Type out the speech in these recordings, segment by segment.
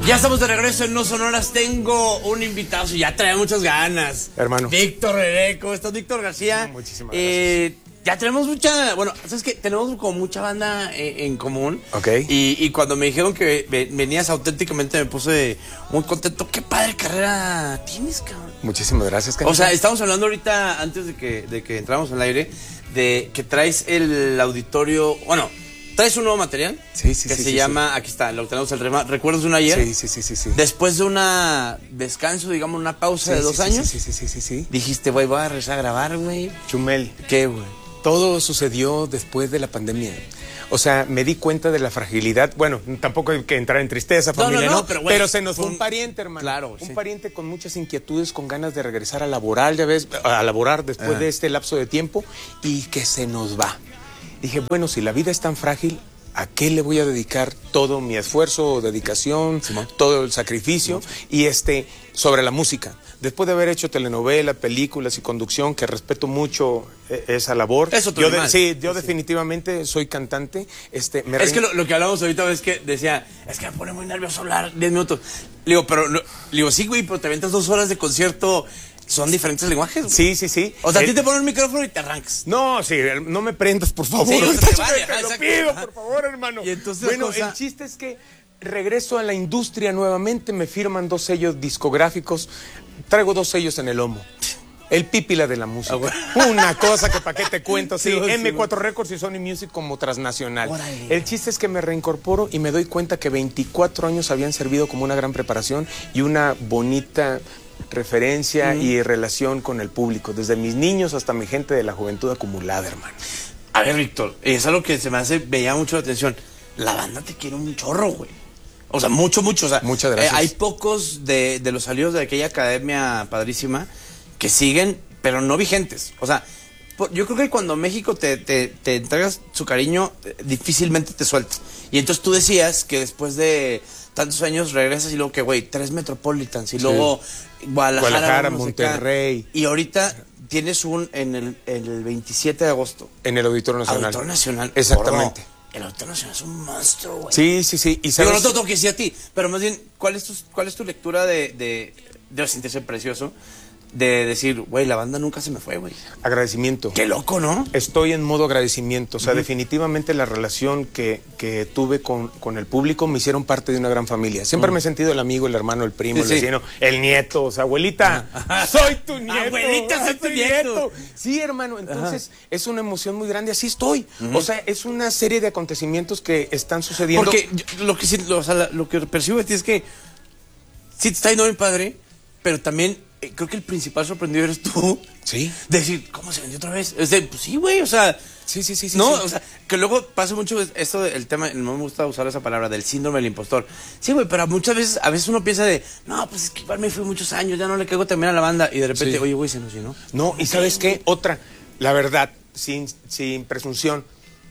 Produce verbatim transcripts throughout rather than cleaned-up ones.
Ya estamos de regreso en No Sonoras. Tengo un invitado, ya trae muchas ganas. Hermano. Víctor Rere, ¿cómo estás, Víctor García? No, muchísimas eh, gracias. Ya tenemos mucha, bueno, ¿sabes qué? Tenemos como mucha banda en, en común. Ok. Y, y cuando me dijeron que venías auténticamente me puse muy contento. Qué padre carrera tienes, cabrón. Muchísimas gracias, cabrón. O sea, estamos hablando ahorita, antes de que, de que entramos al aire, de que traes el auditorio, bueno... ¿Traes un nuevo material? Sí, sí, que sí. se sí, llama, sí. aquí está, lo tenemos el rema. ¿Recuerdas un ayer? Sí, sí, sí, sí, sí. Después de una descanso, digamos, una pausa sí, de dos sí, años. Sí, sí, sí, sí, sí. Dijiste, güey, voy a regresar a grabar, güey. Chumel. ¿Qué, güey? Todo sucedió después de la pandemia. O sea, me di cuenta de la fragilidad. Bueno, tampoco hay que entrar en tristeza, familia, no, no, ¿no? Pero, güey, pero se nos fue un, un pariente, hermano. Claro, Un sí. pariente con muchas inquietudes, con ganas de regresar a laborar, ya ves, a laborar después ah. de este lapso de tiempo y que se nos va. Dije, bueno, si la vida es tan frágil, ¿a qué le voy a dedicar todo mi esfuerzo, dedicación, sí, todo el sacrificio? Sí. Y este, sobre la música. Después de haber hecho telenovela, películas y conducción, que respeto mucho esa labor. Eso yo de, Sí, yo sí. definitivamente soy cantante. Este, me es que lo, lo que hablamos ahorita es que decía, es que me pone muy nervioso hablar diez minutos. Le digo, pero, le digo, sí, güey, pero te aventas dos horas de concierto. Son diferentes lenguajes, güey. Sí, sí, sí. O sea, el... a ti te ponen el micrófono y te arrancas. No, sí, no me prendas, por favor. Sí, te, te vale, te ajá, lo exacto. pido, por favor, hermano. Y entonces, bueno, cosa... el chiste es que regreso a la industria nuevamente, me firman dos sellos discográficos, traigo dos sellos en el lomo. El pípila de la música. Ah, bueno. Una cosa que para qué te cuento, sí, sí eme cuatro Records y Sony Music como transnacional. Órale. El chiste es que me reincorporo y me doy cuenta que veinticuatro años habían servido como una gran preparación y una bonita referencia mm. y relación con el público, desde mis niños hasta mi gente de la juventud acumulada, hermano. A ver, Víctor, es algo que se me hace, me llama mucho la atención. La banda te quiere un chorro, güey. O sea, mucho, mucho. O sea, muchas gracias. Eh, hay pocos de, de los salidos de aquella academia padrísima que siguen, pero no vigentes. O sea, por, yo creo que cuando México te, te, te entregas su cariño, eh, difícilmente te suelta. Y entonces tú decías que después de tantos años regresas y luego que, güey, tres Metropolitans y sí. luego Guadalajara, Guadalajara Monterrey. Y ahorita tienes un en el, el veintisiete de agosto. En el Auditorio Nacional. Auditorio Nacional. Exactamente. Gordo. El Auditorio Nacional es un monstruo, güey. Sí, sí, sí. Y sabes... Digo, no te tengo que decir a ti, pero más bien, ¿cuál es tu, cuál es tu lectura de, de, de sentirse precioso? De decir, güey, la banda nunca se me fue, güey. Agradecimiento. Qué loco, ¿no? Estoy en modo agradecimiento. O sea, uh-huh. definitivamente la relación que, que tuve con, con el público me hicieron parte de una gran familia. Siempre uh-huh. me he sentido el amigo, el hermano, el primo, sí, el vecino, sí. el nieto. O sea, abuelita, uh-huh. soy tu nieto. Abuelita, soy tu nieto. nieto. Sí, hermano. Entonces, uh-huh. es una emoción muy grande. Así estoy. Uh-huh. O sea, es una serie de acontecimientos que están sucediendo. Porque yo, lo, que, lo, o sea, lo que percibo de ti es que sí te está yendo bien padre, pero también... Creo que el principal sorprendido eres tú. Sí. De decir, ¿cómo se vendió otra vez? Es de, pues sí, güey, o sea... Sí, sí, sí, sí. No, sí. o sea, que luego pasa mucho esto del tema, no me gusta usar esa palabra, del síndrome del impostor. Sí, güey, pero muchas veces, a veces uno piensa de, no, pues es que igual me fui muchos años, ya no le caigo también a la banda. Y de repente, sí. oye, güey, se nos llenó. No, y ¿sabes qué? Otra, la verdad, sin, sin presunción,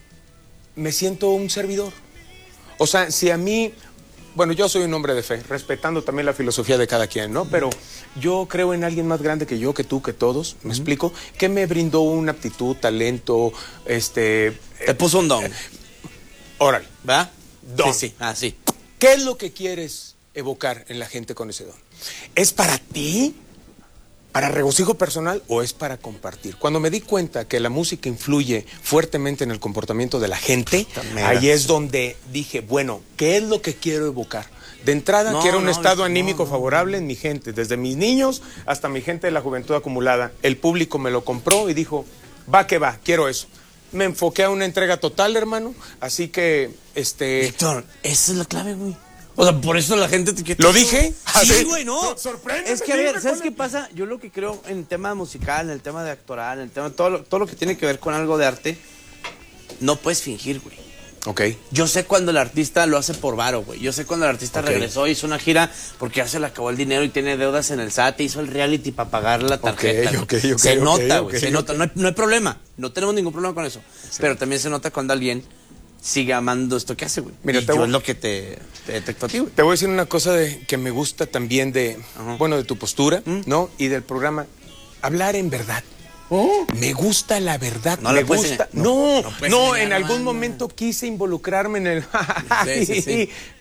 me siento un servidor. O sea, si a mí... Bueno, yo soy un hombre de fe, respetando también la filosofía de cada quien, ¿no? Pero yo creo en alguien más grande que yo, que tú, que todos, ¿me uh-huh. explico? Que me brindó una aptitud, talento, este... Te puso un don. Eh, órale. ¿Va? Don. Sí, sí, ah, sí. ¿Qué es lo que quieres evocar en la gente con ese don? ¿Es para ti? ¿Para regocijo personal o es para compartir? Cuando me di cuenta que la música influye fuertemente en el comportamiento de la gente, También. ahí es donde dije, bueno, ¿qué es lo que quiero evocar? De entrada, no, quiero un no, estado anímico no, favorable no. en mi gente, desde mis niños hasta mi gente de la juventud acumulada. El público me lo compró y dijo, va que va, quiero eso. Me enfoqué a una entrega total, hermano, así que, este... Víctor, esa es la clave, güey. O sea, por eso la gente... Te... ¿Lo dije? Sí, güey, no. Sorprende. Es que, a ver, ¿sabes qué pasa? Yo lo que creo en el tema musical, en el tema de actoral, en el tema... Todo lo, todo lo que tiene que ver con algo de arte, no puedes fingir, güey. Ok. Yo sé cuando el artista lo hace por varo, güey. Yo sé cuando el artista okay. regresó, hizo una gira porque ya se le acabó el dinero y tiene deudas en el S A T, hizo el reality para pagar la tarjeta. Okay, okay, okay, se okay, nota, güey, okay, se okay. nota. No hay, no hay problema, no tenemos ningún problema con eso. Sí. Pero también se nota cuando alguien sigue amando esto que hace, güey. Mira, y te yo voy... es lo que te, te detecto a ti, güey. Te voy a decir una cosa de, que me gusta también de, uh-huh. bueno, de tu postura, ¿Mm? ¿no? Y del programa. Hablar en verdad. Oh. Me gusta la verdad, no me gusta. No, no, no, no en algún banda. momento quise involucrarme en el... sí, sí, sí.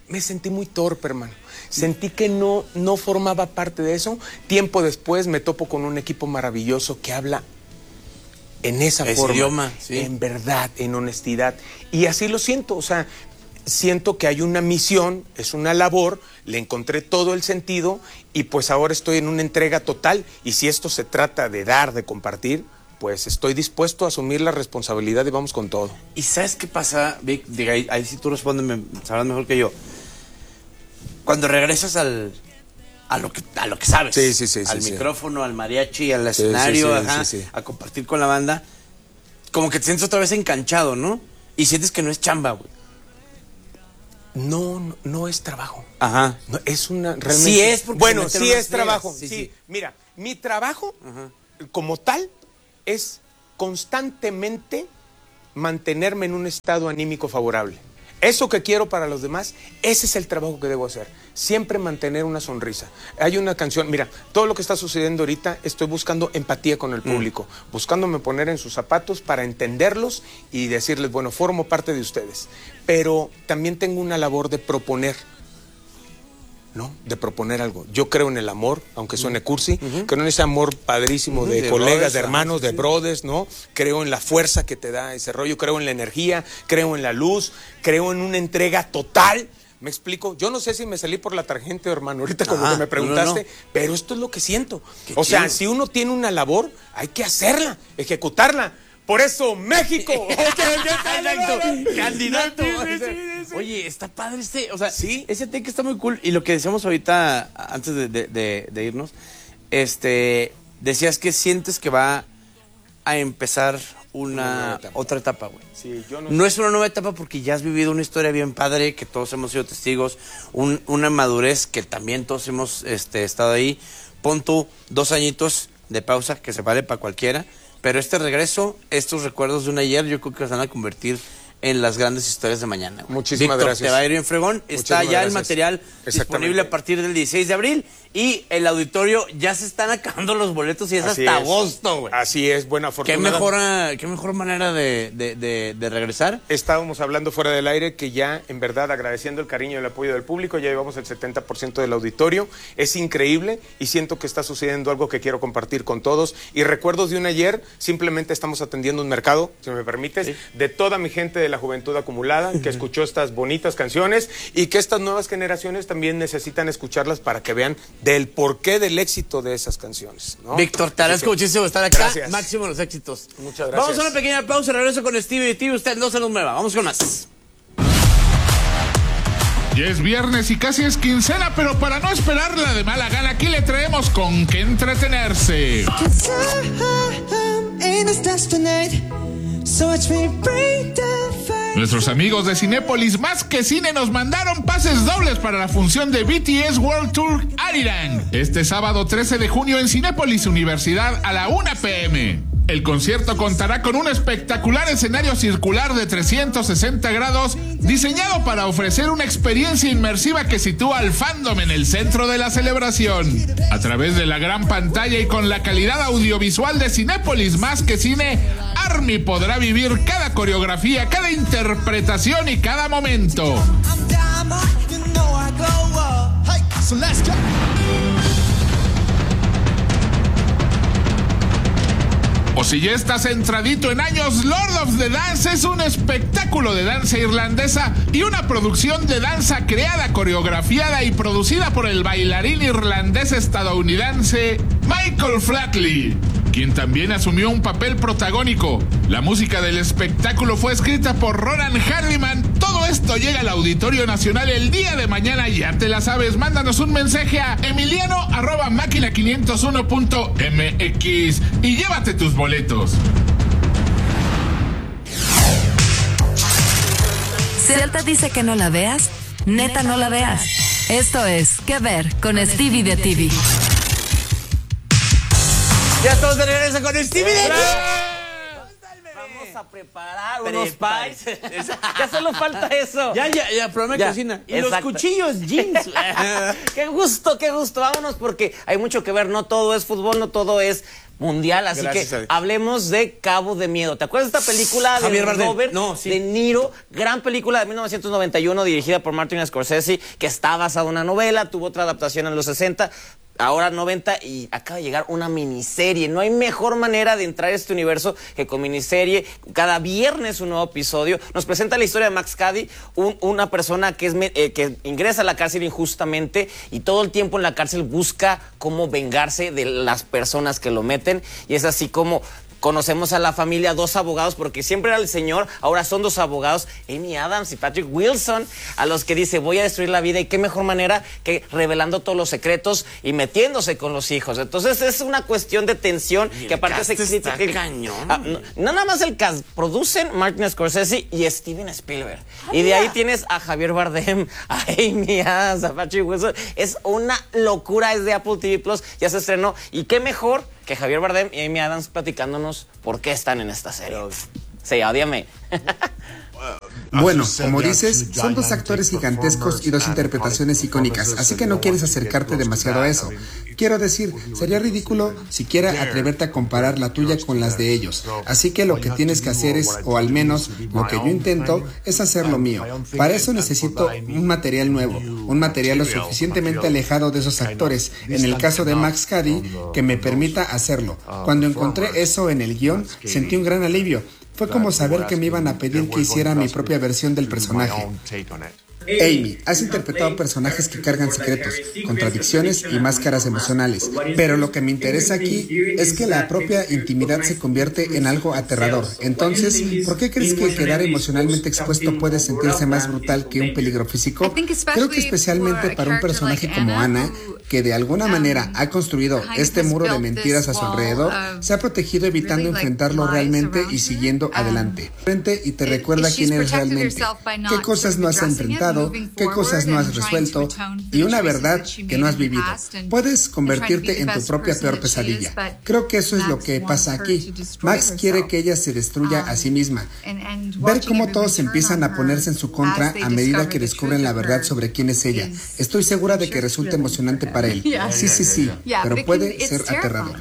me sentí muy torpe, hermano. Sentí que no, no formaba parte de eso. Tiempo después me topo con un equipo maravilloso que habla en esa Ese forma, idioma, sí. en verdad, en honestidad. Y así lo siento, o sea, siento que hay una misión, es una labor, le encontré todo el sentido y pues ahora estoy en una entrega total. Y si esto se trata de dar, de compartir, pues estoy dispuesto a asumir la responsabilidad y vamos con todo. ¿Y sabes qué pasa, Vic? Diga, ahí, ahí sí tú respóndeme, sabrás mejor que yo. Cuando regresas al a lo que a lo que sabes, sí, sí, sí, al sí, micrófono, sí. al mariachi, al sí, escenario, sí, sí, ajá, sí, sí. a compartir con la banda, como que te sientes otra vez enganchado, ¿no? Y sientes que no es chamba, güey. No, no, no es trabajo. Ajá. No, es una realmente. Sí es porque bueno, sí es trabajo. Sí, sí, sí. Mira, mi trabajo Ajá. como tal es constantemente mantenerme en un estado anímico favorable. Eso que quiero para los demás, ese es el trabajo que debo hacer. Siempre mantener una sonrisa. Hay una canción, mira, todo lo que está sucediendo ahorita, estoy buscando empatía con el público, mm. buscándome poner en sus zapatos para entenderlos y decirles, bueno, formo parte de ustedes. Pero también tengo una labor de proponer, ¿no? De proponer algo. Yo creo en el amor, aunque suene cursi, uh-huh. creo en ese amor padrísimo uh-huh. de, de colegas, brothers, de hermanos, sí, de sí. brothers, ¿no? Creo en la fuerza que te da ese rollo, creo en la energía, creo en la luz, creo en una entrega total. ¿Me explico? Yo no sé si me salí por la tangente, hermano, ahorita con lo que me preguntaste, no, no, no. pero esto es lo que siento. Qué o chido. sea, si uno tiene una labor, hay que hacerla, ejecutarla. Por eso, México. Candidato. Sí, sí, sí. Oye, está padre este, o sea, sí. ese take está muy cool. Y lo que decíamos ahorita, antes de, de, de, de irnos, este, decías que sientes que va a empezar una, una etapa. otra etapa, güey. Sí, yo no, no es una nueva etapa porque ya has vivido una historia bien padre, que todos hemos sido testigos, un, una madurez que también todos hemos este, estado ahí. Pon tú dos añitos de pausa, que se vale para cualquiera. Pero este regreso, estos recuerdos de un ayer, yo creo que se van a convertir en las grandes historias de mañana. Güey. Muchísimas Víctor, gracias. Te va a ir bien fregón. Muchísimas Está ya gracias. el material disponible a partir del dieciséis de abril y el auditorio ya se están acabando los boletos y es Así hasta es. agosto, güey. Así es, buena fortuna. ¿Qué mejor, qué mejor manera de, de, de, de regresar? Estábamos hablando fuera del aire que ya, en verdad, agradeciendo el cariño y el apoyo del público, ya llevamos el setenta por ciento del auditorio. Es increíble y siento que está sucediendo algo que quiero compartir con todos. Y recuerdos de un ayer, simplemente estamos atendiendo un mercado, si me permites, sí. de toda mi gente de la juventud acumulada, que escuchó estas bonitas canciones y que estas nuevas generaciones también necesitan escucharlas para que vean del porqué del éxito de esas canciones, ¿no? Víctor, te agradezco muchísimo estar acá. Gracias. Máximo los éxitos. Muchas gracias. Vamos a una pequeña pausa, regreso con Stevie y Stevie, usted no se nos mueva. Vamos con más. Ya es viernes y casi es quincena, pero para no esperarla de mala gana, aquí le traemos con qué entretenerse. Nuestros amigos de Cinépolis Más que Cine nos mandaron pases dobles para la función de B T S World Tour Arirang este sábado trece de junio en Cinépolis Universidad a la una pe eme. El concierto contará con un espectacular escenario circular de trescientos sesenta grados diseñado para ofrecer una experiencia inmersiva que sitúa al fandom en el centro de la celebración. A través de la gran pantalla y con la calidad audiovisual de Cinépolis Más que Cine, ARMY podrá vivir cada coreografía, cada interpretación y cada momento. O si ya estás entradito en años, Lord of the Dance es un espectáculo de danza irlandesa y una producción de danza creada, coreografiada y producida por el bailarín irlandés estadounidense Michael Flatley, quien también asumió un papel protagónico. La música del espectáculo fue escrita por Ronan Hardiman. Todo esto llega al Auditorio Nacional el día de mañana, ya te la sabes. Mándanos un mensaje a emiliano arroba máquina quinientos uno punto eme equis y llévate tus boletos. Si él te dice que no la veas, neta no la veas. Esto es ¿Qué ver? Con Stevie de T V. Ya estamos de regreso con Stevie de T V. Vamos a preparar unos pies. Ya solo falta eso. Ya, ya, ya, programa de cocina. Y exacto. Los cuchillos jeans. Qué gusto, qué gusto. Vámonos porque hay mucho que ver. No todo es fútbol, no todo es mundial, así Gracias que hablemos de Cabo de Miedo. ¿Te acuerdas de esta película Javier de Bardem? Robert No, sí. De Niro? Gran película de mil novecientos noventa y uno dirigida por Martin Scorsese, que está basada en una novela, tuvo otra adaptación en los sesenta, ahora noventa, y acaba de llegar una miniserie. No hay mejor manera de entrar a este universo que con miniserie. Cada viernes un nuevo episodio. Nos presenta la historia de Max Cady, un, una persona que, es, eh, que ingresa a la cárcel injustamente y todo el tiempo en la cárcel busca cómo vengarse de las personas que lo meten. Y es así como conocemos a la familia, dos abogados, porque siempre era el señor, ahora son dos abogados, Amy Adams y Patrick Wilson, a los que dice, voy a destruir la vida, y qué mejor manera que revelando todos los secretos y metiéndose con los hijos. Entonces es una cuestión de tensión que aparte se explica que cañón. Ah, no, no nada más el cast, producen Martin Scorsese y Steven Spielberg. Ah, y de ahí tienes a Javier Bardem, a Amy Adams, a Patrick Wilson. Es una locura, es de Apple T V Plus, ya se estrenó, y qué mejor que Javier Bardem y Amy Adams platicándonos por qué están en esta serie. Sí, ódiame. Bueno, como dices, son dos actores gigantescos y dos interpretaciones icónicas, así que no quieres acercarte demasiado a eso. Quiero decir, sería ridículo siquiera atreverte a comparar la tuya con las de ellos. Así que lo que tienes que hacer es, o al menos lo que yo intento, es hacer lo mío. Para eso necesito un material nuevo, un material lo suficientemente alejado de esos actores, en el caso de Max Cady, que me permita hacerlo. Cuando encontré eso en el guión, sentí un gran alivio. Fue como saber que me iban a pedir que hiciera mi propia versión del personaje. Amy, has interpretado personajes que cargan secretos, contradicciones y máscaras emocionales, pero lo que me interesa aquí es que la propia intimidad se convierte en algo aterrador. Entonces, ¿por qué crees que quedar emocionalmente expuesto puede sentirse más brutal que un peligro físico? Creo que especialmente para un personaje como Anna, que de alguna manera ha construido este muro de mentiras a su alrededor, se ha protegido evitando enfrentarlo realmente y siguiendo adelante. Y te recuerda quién eres realmente, qué cosas no has enfrentado, qué cosas no has resuelto y una verdad que no has vivido. Puedes convertirte en tu propia peor pesadilla. Creo que eso es lo que pasa aquí. Max quiere que ella se destruya a sí misma. Ver cómo todos empiezan a ponerse en su contra a medida que descubren la verdad sobre quién es ella. Estoy segura de que resulta emocionante para él. Sí, sí, sí, pero puede ser aterrador.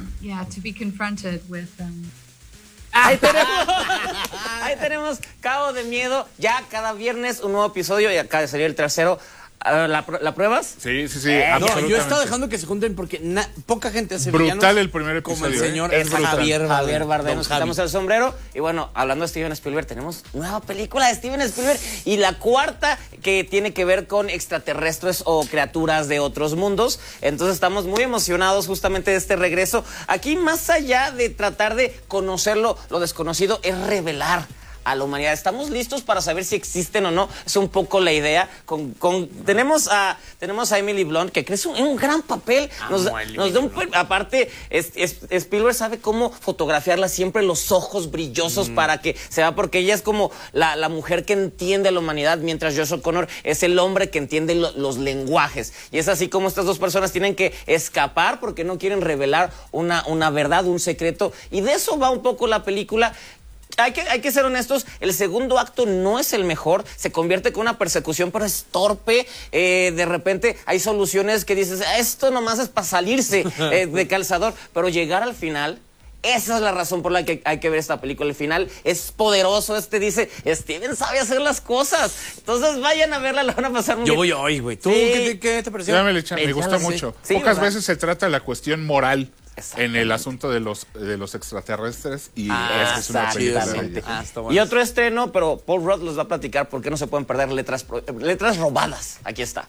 Ahí tenemos, ahí tenemos Cabo de Miedo, ya cada viernes un nuevo episodio y acaba de salir el tercero. ¿La, ¿La pruebas? Sí, sí, sí. Eh, No, yo he estado dejando que se junten porque na- poca gente hace Brutal villanos el primer episodio. como el señor ¿eh? Es Javier Bardem. Javier Bardem. Don Nos Javi. quitamos el sombrero. Y bueno, hablando de Steven Spielberg, tenemos nueva película de Steven Spielberg. Y la cuarta, que tiene que ver con extraterrestres o criaturas de otros mundos. Entonces estamos muy emocionados justamente de este regreso. Aquí, más allá de tratar de conocerlo, lo desconocido, es revelar a la humanidad. ¿Estamos listos para saber si existen o no? Es un poco la idea. Con, con, tenemos, a, tenemos a Emily Blunt, que cree un, un gran papel. Nos, nos da un, aparte, es, es, Spielberg sabe cómo fotografiarla siempre, los ojos brillosos mm. para que se vea, porque ella es como la, la mujer que entiende a la humanidad, mientras Josh O'Connor es el hombre que entiende lo, los lenguajes. Y es así como estas dos personas tienen que escapar porque no quieren revelar una, una verdad, un secreto. Y de eso va un poco la película. Hay que, hay que ser honestos, el segundo acto no es el mejor, se convierte con una persecución, pero es torpe. Eh, de repente hay soluciones que dices, esto nomás es para salirse eh, de calzador, pero llegar al final, esa es la razón por la que hay que ver esta película. El final es poderoso, este dice, Steven sabe hacer las cosas. Entonces vayan a verla, la van a pasar muy Yo bien. voy hoy, güey. ¿Tú Sí. qué, te, qué te pareció? Ya me, le echa- me Ya gusta lo sé. mucho. Sí, Pocas ¿verdad? veces se trata la cuestión moral en Exactamente. el asunto de los, de los extraterrestres y Ah, esta es una película de exactamente. ellos. Ah, está bueno. Y otro estreno, pero Paul Rudd los va a platicar por qué no se pueden perder letras, pro- letras robadas. Aquí está.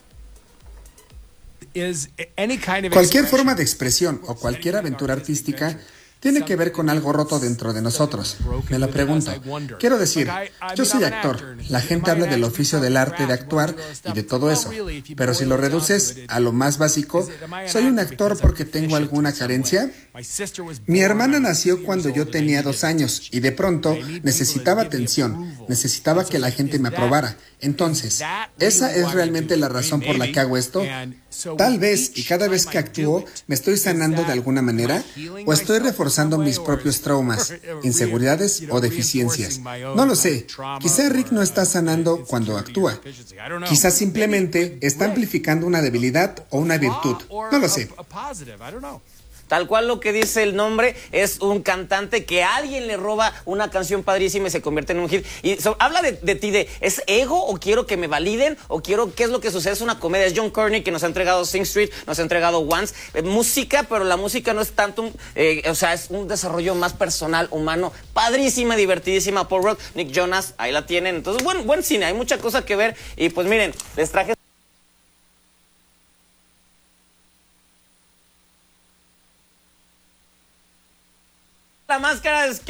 Cualquier forma de expresión o cualquier aventura artística tiene que ver con algo roto dentro de nosotros. Me lo pregunto. Quiero decir, yo soy actor. La gente habla del oficio del arte de actuar y de todo eso. Pero si lo reduces a lo más básico, ¿soy un actor porque tengo alguna carencia? Mi hermana nació cuando yo tenía dos años y de pronto necesitaba atención, necesitaba que la gente me aprobara. Entonces, ¿esa es realmente la razón por la que hago esto? Tal vez, y cada vez que actúo, ¿me estoy sanando de alguna manera? ¿O estoy reforzando mis propios traumas, inseguridades o deficiencias? No lo sé. Quizá Rick no está sanando cuando actúa. Quizá simplemente está amplificando una debilidad o una virtud. No lo sé. tal cual lo que dice el nombre, es un cantante que a alguien le roba una canción padrísima y se convierte en un hit. Y so, habla de, de ti, de ¿es ego o quiero que me validen o quiero qué es lo que sucede? Es una comedia. Es John Carney que nos ha entregado Sing Street, nos ha entregado Once, eh, música, pero la música no es tanto, eh, o sea, es un desarrollo más personal, humano, padrísima, divertidísima. Paul Rudd, Nick Jonas, ahí la tienen. Entonces, buen, buen cine, hay mucha cosa que ver. Y pues miren, les traje la máscara de